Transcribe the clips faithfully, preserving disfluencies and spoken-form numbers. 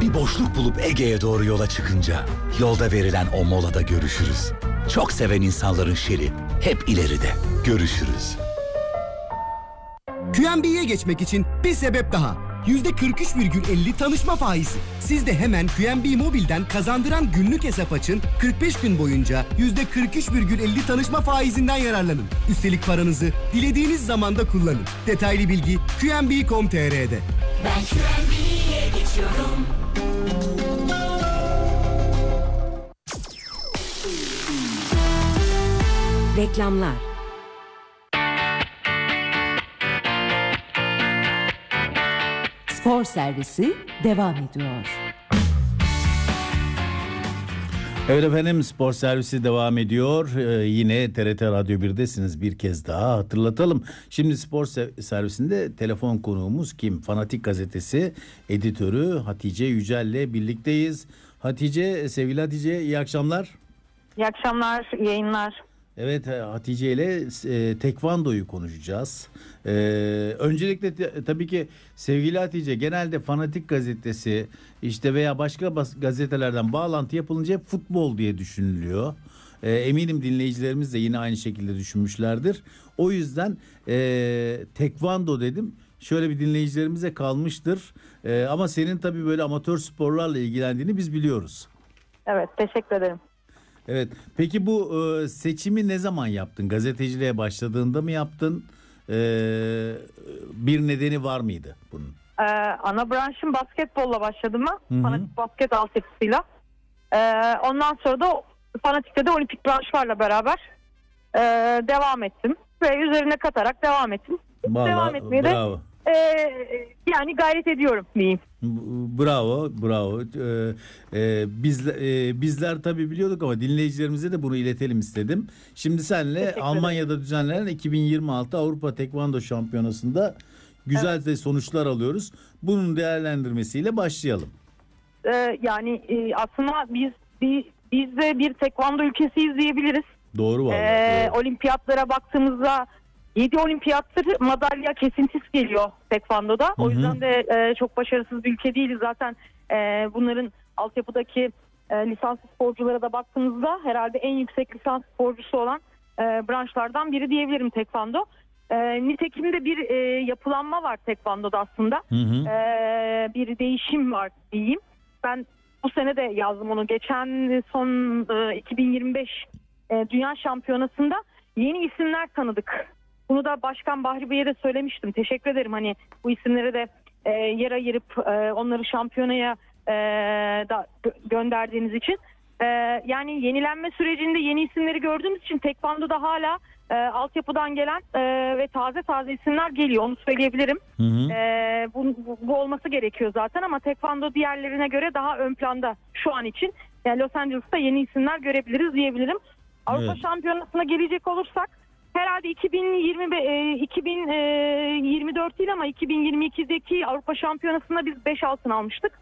Bir boşluk bulup Ege'ye doğru yola çıkınca yolda verilen o molada görüşürüz. Çok seven insanların şeri hep ileride. Görüşürüz. Q N B'ye geçmek için bir sebep daha. yüzde kırk üç virgül elli tanışma faizi. Siz de hemen Q N B Mobil'den kazandıran günlük hesap açın. kırk beş gün boyunca yüzde kırk üç virgül elli tanışma faizinden yararlanın. Üstelik paranızı dilediğiniz zamanda kullanın. Detaylı bilgi Q N B nokta com nokta t r'de. Ben Q N B'ye geçiyorum. Reklamlar. Spor servisi devam ediyor. Evet efendim, spor servisi devam ediyor. Ee, yine T R T Radyo birdesiniz, bir kez daha hatırlatalım. Şimdi spor servisinde telefon konuğumuz kim? Fanatik Gazetesi editörü Hatice Yücel'le birlikteyiz. Hatice, sevgili Hatice, iyi akşamlar. İyi akşamlar, iyi yayınlar. Evet, Hatice ile e, tekvandoyu konuşacağız. E, öncelikle te, tabii ki sevgili Hatice, genelde Fanatik Gazetesi işte veya başka bas, gazetelerden bağlantı yapılınca hep futbol diye düşünülüyor. E, eminim dinleyicilerimiz de yine aynı şekilde düşünmüşlerdir. O yüzden e, tekvando dedim. Şöyle bir dinleyicilerimize kalmıştır. E, ama senin tabii böyle amatör sporlarla ilgilendiğini biz biliyoruz. Evet, teşekkür ederim. Evet. Peki bu e, seçimi ne zaman yaptın? Gazeteciliğe başladığında mı yaptın? E, bir nedeni var mıydı bunun? Ee, ana branşım basketbolla başladım ben. Fanatik basket altyapısıyla. Ee, ondan sonra da Fanatik'te de olimpik branşlarla beraber e, devam ettim. Ve üzerine katarak devam ettim. Vallahi, devam etmeye bravo. de e, yani gayret ediyorum diyeyim. Bravo, bravo. Ee, e, biz, e, bizler tabii biliyorduk ama dinleyicilerimize de bunu iletelim istedim. Şimdi senle Almanya'da düzenlenen iki bin yirmi altı Avrupa Tekvando Şampiyonası'nda güzel evet. de sonuçlar alıyoruz. Bunun değerlendirmesiyle başlayalım. Ee, yani e, aslında biz bir, biz de bir tekvando ülkesiyiz diyebiliriz. Doğru vallahi. Ee, doğru. Olimpiyatlara baktığımızda yedi olimpiyattır madalya kesintisiz geliyor tekvandoda. Hı hı. O yüzden de e, çok başarısız bir ülke değiliz. Zaten e, bunların altyapıdaki e, lisanslı sporculara da baktığımızda herhalde en yüksek lisans sporcusu olan e, branşlardan biri diyebilirim tekvando. E, nitekim de bir e, yapılanma var tekvandoda aslında. Hı hı. E, bir değişim var diyeyim. Ben bu sene de yazdım onu. Geçen son e, iki bin yirmi beş e, Dünya Şampiyonası'nda yeni isimler tanıdık. Bunu da Başkan Bahri Bey'e de söylemiştim. Teşekkür ederim hani bu isimlere de e, yer ayırıp e, onları şampiyonaya e, da gö- gönderdiğiniz için. E, yani yenilenme sürecinde yeni isimleri gördüğümüz için tekvandoda hala e, altyapıdan gelen e, ve taze taze isimler geliyor. Onu söyleyebilirim. Hı hı. E, bu, bu, bu olması gerekiyor zaten ama tekvando diğerlerine göre daha ön planda şu an için. Yani Los Angeles'ta yeni isimler görebiliriz diyebilirim. Avrupa evet. Şampiyonası'na gelecek olursak herhalde iki bin yirmi, iki bin yirmi dört değil ama iki bin yirmi ikideki Avrupa Şampiyonası'nda biz beş altın almıştık.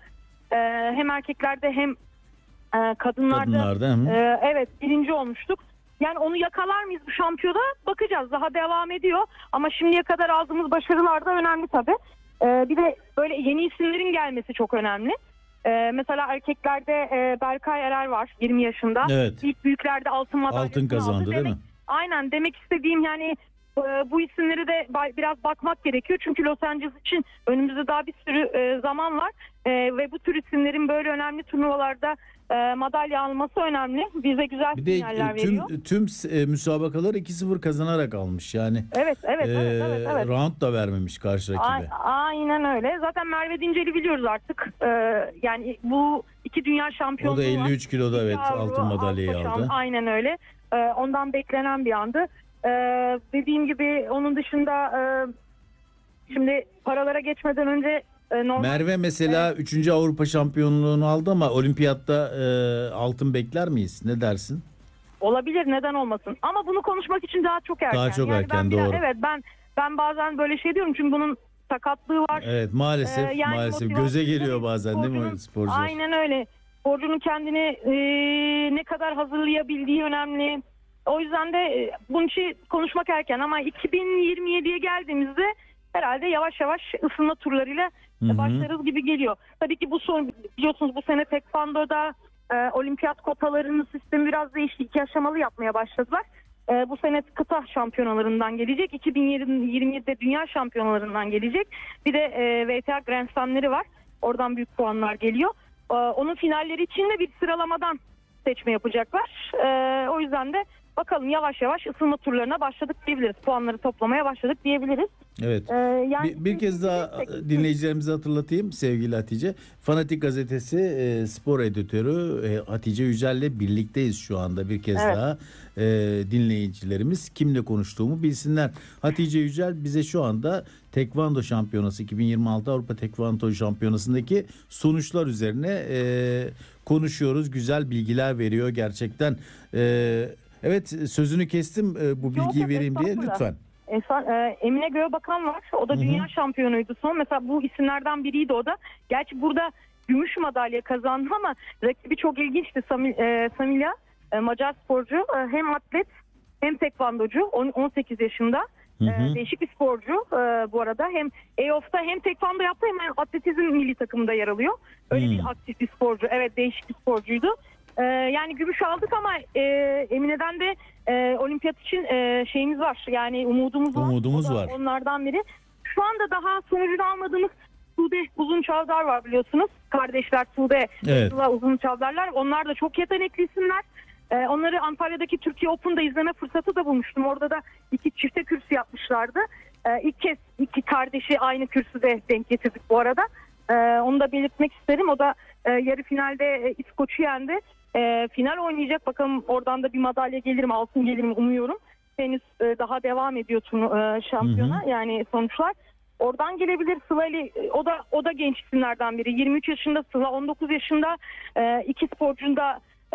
Hem erkeklerde hem kadınlarda, kadınlarda evet birinci olmuştuk. Yani onu yakalar mıyız bu şampiyona? Bakacağız. Daha devam ediyor. Ama şimdiye kadar aldığımız başarılar da önemli tabii. Bir de böyle yeni isimlerin gelmesi çok önemli. Mesela erkeklerde Berkay Erer var yirmi yaşında. Evet. İlk büyüklerde altın madalyasını altın kazandı aldı. değil Demek, mi? Aynen demek istediğim yani bu isimleri de biraz bakmak gerekiyor. Çünkü Los Angeles için önümüzde daha bir sürü zaman var. Ve bu tür isimlerin böyle önemli turnuvalarda madalya alması önemli. Bize güzel bir sinyaller de tüm, veriyor. Tüm e, müsabakaları iki sıfır kazanarak almış yani. Evet evet, e, evet, evet, evet. Round da vermemiş karşı rakibe. A- aynen öyle. Zaten Merve Dincel'i biliyoruz artık. Ee, yani bu iki dünya şampiyonluğu var. O da elli üç var. kiloda evet Avro, altın madalyayı aldı. Şamp- aynen öyle. Ee, ondan beklenen bir andı. Ee, dediğim gibi onun dışında e, şimdi paralara geçmeden önce e, normal... Merve mesela üçüncü Avrupa şampiyonluğunu aldı ama olimpiyatta e, altın bekler miyiz? Ne dersin? Olabilir, neden olmasın. Ama bunu konuşmak için daha çok erken. Daha çok yani erken ben doğru. Biraz, evet ben ben bazen böyle şey diyorum çünkü bunun sakatlığı var. Evet maalesef ee, yani maalesef göze geliyor bazen değil mi sporcular? Aynen öyle. Sporcunun kendini e, ne kadar hazırlayabildiği önemli. O yüzden de e, bunun için konuşmak erken ama iki bin yirmi yediye geldiğimizde herhalde yavaş yavaş ısınma turlarıyla e, başlarız gibi geliyor. Tabii ki bu son biliyorsunuz bu sene tekvandoda e, olimpiyat kotalarının sistemi biraz değişti. İki aşamalı yapmaya başladılar. E, bu sene kıta şampiyonalarından gelecek. iki bin yirmi yedide dünya şampiyonalarından gelecek. Bir de e, V T A Grand Slam'leri var. Oradan büyük puanlar geliyor. E, onun finalleri için de bir sıralamadan seçme yapacaklar. E, o yüzden de bakalım yavaş yavaş ısınma turlarına başladık diyebiliriz. Puanları toplamaya başladık diyebiliriz. Evet. Ee, yani bir, bir kez daha dinleyicilerimize hatırlatayım sevgili Hatice. Fanatik Gazetesi e, spor editörü e, Hatice Yücel'le birlikteyiz şu anda bir kez Evet. daha. E, dinleyicilerimiz kimle konuştuğumu bilsinler. Hatice Yücel bize şu anda Tekvando Şampiyonası iki bin yirmi altı Avrupa Tekvando Şampiyonası'ndaki sonuçlar üzerine e, konuşuyoruz. Güzel bilgiler veriyor gerçekten. E, evet sözünü kestim e, bu bilgiyi yok, vereyim diye estağfurullah. lütfen. Efendim, e, Emine Göğebakan var. O da Hı hı. dünya şampiyonuydu son. Mesela bu isimlerden biriydi o da. Gerçi burada gümüş madalya kazandı ama rakibi çok ilginçti. Samil, e, Samilya e, Macar sporcu. E, hem atlet hem tekvandocu. on, on sekiz yaşında. Hı E, hı. değişik bir sporcu e, bu arada. Hem E O F'ta hem tekvando yaptı hem atletizm milli takımında yer alıyor. Öyle Hı. bir aktif bir sporcu. Evet, değişik bir sporcuydu. Ee, yani gümüş aldık ama e, Emine'den de e, olimpiyat için e, şeyimiz var. Yani umudumuz var. Umudumuz O da var. onlardan biri. Şu anda daha sonucunu almadığımız Sude Uzunçavdar var biliyorsunuz. Kardeşler Sude Evet. Uzunçavdarlar. Onlar da çok yetenekli isimler. Ee, onları Antalya'daki Türkiye Open'da izleme fırsatı da bulmuştum. Orada da iki çifte kürsü yapmışlardı. Ee, ilk kez iki kardeşi aynı kürsüde denk getirdik bu arada. Ee, onu da belirtmek isterim. O da e, yarı finalde e, İskoç'u yendi. E, final oynayacak. Bakalım oradan da bir madalya gelir mi, altın gelir mi umuyorum. Henüz e, daha devam ediyor turnu, e, şampiyona. Hı hı. Yani sonuçlar. Oradan gelebilir Sıla Ali, o da o da genç isimlerden biri. yirmi üç yaşında Sıla, on dokuz yaşında e, iki sporcunda e,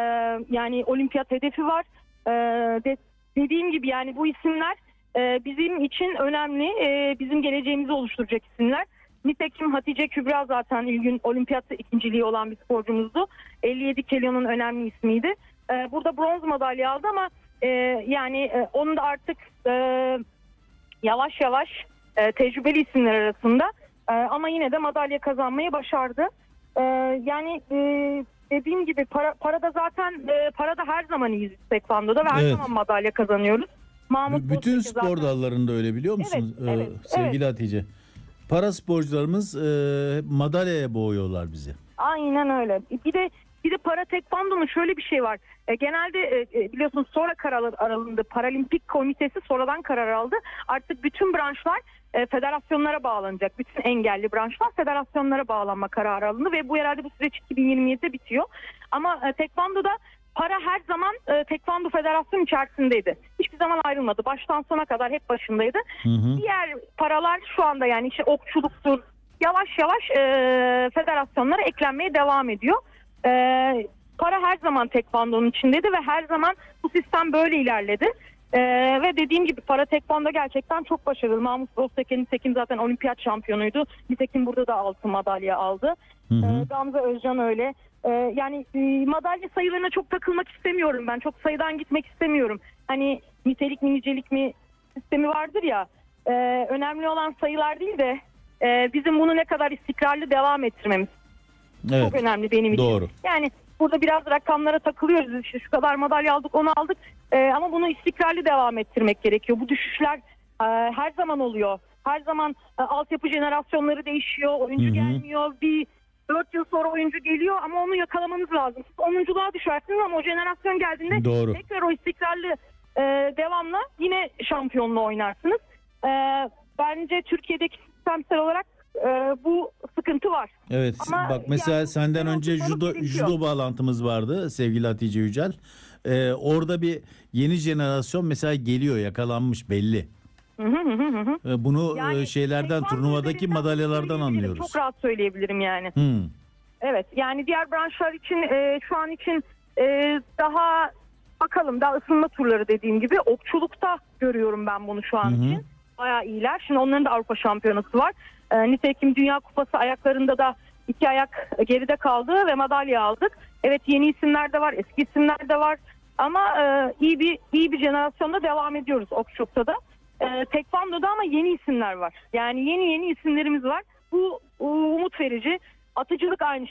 yani olimpiyat hedefi var. E, de, dediğim gibi yani bu isimler e, bizim için önemli. E, bizim geleceğimizi oluşturacak isimler. Nitekim Hatice Kübra zaten ilgin olimpiyat ikinciliği olan bir sporcumuzdu. elli yedi kilonun önemli ismiydi. Ee, burada bronz madalya aldı ama e, yani e, onun da artık e, yavaş yavaş e, tecrübeli isimler arasında e, ama yine de madalya kazanmayı başardı. E, yani e, dediğim gibi para, parada zaten e, parada her zaman iyiyiz tekvandoda ve her Evet. zaman madalya kazanıyoruz. Mahmut B- Bütün Boztepe spor zaten- dallarında öyle biliyor musunuz Evet, evet, Ee, sevgili Hatice? Para sporcularımız e, madalyaya boğuyorlar bizi. Aynen öyle. Bir de bir de para tekvandonun şöyle bir şey var. E, genelde e, biliyorsunuz sonra karar alındı. Paralimpik Komitesi sonradan karar aldı. Artık bütün branşlar e, federasyonlara bağlanacak. Bütün engelli branşlar federasyonlara bağlanma kararı alındı ve bu herhalde bu süreç iki bin yirmi yedide bitiyor. Ama e, tekvandoda para her zaman e, tekvando federasyonu içerisindeydi. Hiçbir zaman ayrılmadı. Baştan sona kadar hep başındaydı. Hı hı. Diğer paralar şu anda yani işte okçuluktur, yavaş yavaş e, federasyonlara eklenmeye devam ediyor. E, para her zaman tekvandonun içindeydi ve her zaman bu sistem böyle ilerledi. E, ve dediğim gibi para tekvando gerçekten çok başarılı. Mahmut Boztepe nitekim zaten olimpiyat şampiyonuydu. Nitekim burada da altın madalya aldı. Hı hı. E, Gamze Özcan öyle. E, yani e, madalya sayılarına çok takılmak istemiyorum ben. Çok sayıdan gitmek istemiyorum. Hani nitelik mi nicelik mi sistemi vardır ya. E, önemli olan sayılar değil de e, bizim bunu ne kadar istikrarlı devam ettirmemiz. Evet. Çok önemli benim için. Doğru. Yani burada biraz rakamlara takılıyoruz. İşte şu kadar madalya aldık, onu aldık. Ee, ama bunu istikrarlı devam ettirmek gerekiyor. Bu düşüşler e, her zaman oluyor. Her zaman e, altyapı jenerasyonları değişiyor. Oyuncu Hı hı. gelmiyor. Bir dört yıl sonra oyuncu geliyor ama onu yakalamanız lazım. Siz onunculuğa düşersiniz ama o jenerasyon geldiğinde Doğru. tekrar o istikrarlı e, devamla yine şampiyonluğu oynarsınız. E, bence Türkiye'deki sistemsel olarak e, bu sıkıntı var. Evet. Ama Bak mesela yani senden bunu önce tutmanız judo gerekiyor. judo bağlantımız vardı sevgili Hatice Yücel. Ee, orada bir yeni jenerasyon mesela geliyor, yakalanmış belli. Hı hı hı hı hı. Ee, bunu Yani e, şeylerden, tekvando turnuvadaki üzerinden madalyalardan söyleyebilirim. anlıyoruz. Çok rahat söyleyebilirim yani. Hmm. Evet, yani diğer branşlar için e, şu an için e, daha bakalım daha ısınma turları dediğim gibi okçulukta görüyorum ben bunu şu an Hı hı. için. Bayağı iyiler. Şimdi onların da Avrupa Şampiyonası var. E, nitekim Dünya Kupası ayaklarında da iki ayak geride kaldı ve madalya aldık. Evet, yeni isimler de var, eski isimler de var. Ama e, iyi bir iyi bir jenerasyonda devam ediyoruz okçulukta da. E, tekvandoda ama yeni isimler var. Yani yeni yeni isimlerimiz var. Bu umut verici. Atıcılık aynı